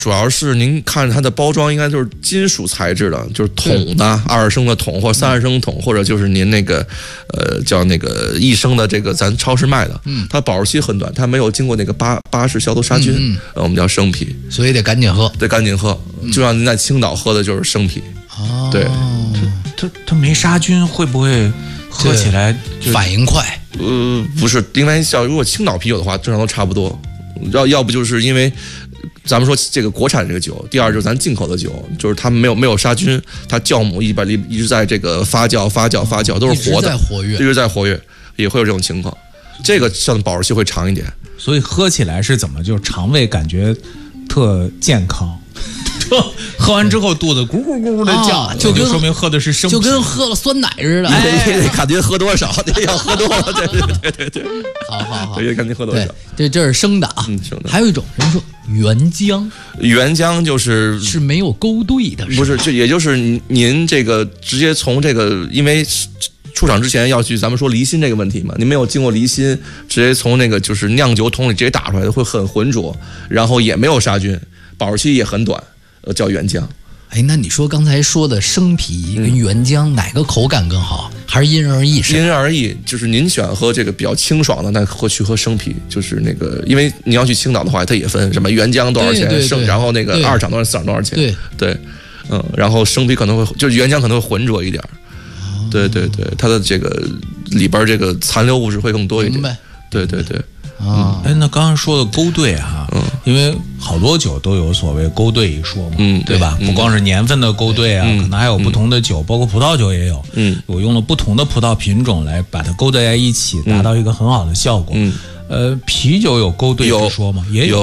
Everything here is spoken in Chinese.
主要是您看它的包装应该就是金属材质的，就是桶的，20升的桶或者30升桶，或者就是您那个叫那个1升的这个咱超市卖的，它保质期很短，它没有经过那个巴氏消毒杀菌，我们叫生啤， 所以得赶紧喝， 得赶紧喝，就像您在青岛喝的就是生啤。对， 它没杀菌，会不会喝起来反应快？ 不是，因为像如果青岛啤酒的话，正常都差不多。要不就是因为咱们说这个国产这个酒，第二就是咱进口的酒，就是它没有杀菌，它酵母一直在这个发酵，都是活的，一直在活跃，也会有这种情况。这个像保质期会长一点， 所以喝起来是怎么？就是肠胃感觉特健康。喝完之后肚子咕咕咕咕的叫，就说明喝的是生啤， 就跟喝了酸奶似的。 得看您喝多少，要喝多了，对。 好， 得看您喝多少。 这是生的啊，生的。还有一种人说原浆， 原浆是没有勾兑的， 不是？也就是您这个直接从这个，因为出厂之前要去咱们说离心这个问题嘛，您没有经过离心，直接从那个就是酿酒桶里直接打出来的会很浑浊，然后也没有杀菌，保质期也很短。叫原浆。 哎，那你说刚才说的生啤跟原浆哪个口感更好？还是因人而异？ 因人而异，就是您喜欢喝这个比较清爽的，那去喝生啤，就是那个，因为你要去青岛的话，它也分什么原浆多少钱，然后那个2厂多少，4厂多少钱，对，然后生啤可能会就是原浆可能会浑浊一点，对，它的这个里边这个残留物质会更多一点，对。 那刚刚说的勾兑啊，因为好多酒都有所谓勾兑一说嘛，对吧？不光是年份的勾兑啊，可能还有不同的酒，包括葡萄酒也有，我用了不同的葡萄品种来把它勾兑在一起，达到一个很好的效果。啤酒有勾兑一说吗？也有。